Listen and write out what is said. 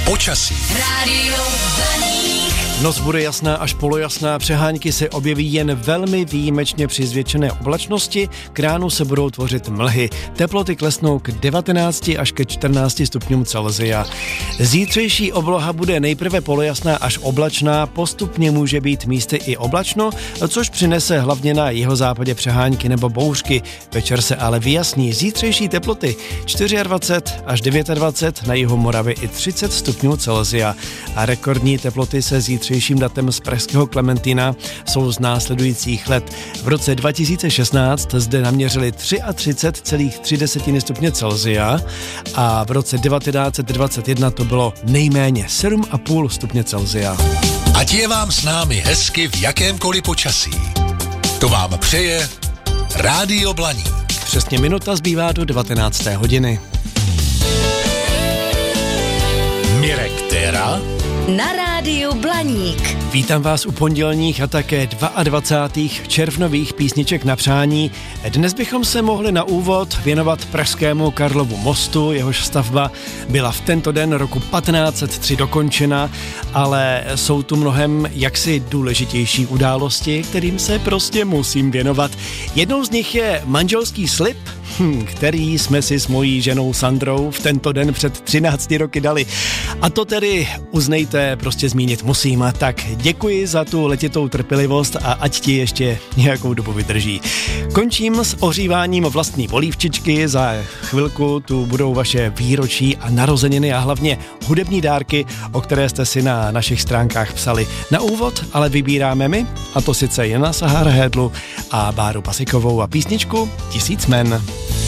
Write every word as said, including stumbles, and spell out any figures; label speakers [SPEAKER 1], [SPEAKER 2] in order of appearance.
[SPEAKER 1] Počasí.
[SPEAKER 2] Rádio Blaník.
[SPEAKER 3] Noc bude jasná až polojasná, přehánky se objeví jen velmi výjimečně při zvětšené oblačnosti, k ránu se budou tvořit mlhy. Teploty klesnou k devatenácti až ke čtrnácti stupňům Celsia. Zítřejší obloha bude nejprve polojasná až oblačná, postupně může být místy i oblačno, což přinese hlavně na jihozápadě přehánky nebo bouřky. Večer se ale vyjasní. Zítřejší teploty dvacet čtyři až dvacet devět, na jihu Moravy i třicet stupňů Celsia. A rekordní teploty se zítřejším datem z pražského Klementina jsou z následujících let. V roce dva tisíce šestnáct zde naměřili třicet tři celá tři stupně Celsia a v roce devatenáct set dvacet jedna to bylo nejméně sedm celá pět stupně Celsia.
[SPEAKER 1] Ať je vám s námi hezky v jakémkoliv počasí. To vám přeje Rádio Blaník.
[SPEAKER 3] Přesně minuta zbývá do devatenácté hodiny.
[SPEAKER 1] Mirek Téra
[SPEAKER 2] Na Rádiu Blaník.
[SPEAKER 3] Vítám vás u pondělních a také dvacátých druhých červnových písniček na přání. Dnes bychom se mohli na úvod věnovat pražskému Karlovu mostu, jehož stavba byla v tento den roku patnáct set tři dokončena, ale jsou tu mnohem jaksi důležitější události, kterým se prostě musím věnovat. Jednou z nich je manželský slib, který jsme si s mojí ženou Sandrou v tento den před třinácti roky dali. A to tedy, uznejte, prostě zmínit musím. Tak děkuji za tu letitou trpělivost a ať ti ještě nějakou dobu vydrží. Končím s ohříváním vlastní polívčičky, za chvilku tu budou vaše výročí a narozeniny a hlavně hudební dárky, o které jste si na našich stránkách psali. Na úvod ale vybíráme my, a to sice Jana Sahara Hédlu a Báru Pasikovou a písničku Tisíc men.